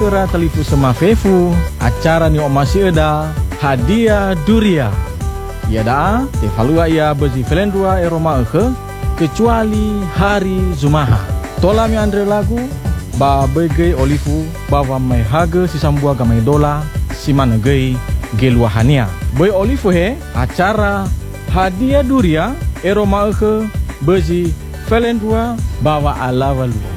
kera telipu sama fefu acara ni masih ada hadiah duria. Ya dah, tefalua ia bezi felendua eroma kecuali hari Zumaha. Tola mi andre lagu ba bege olifu bawa mai haga si sambua gamai dola si mana gei geluahania. Boy olifu he acara hadiah duria eroma bezi felendua bawa ala walu.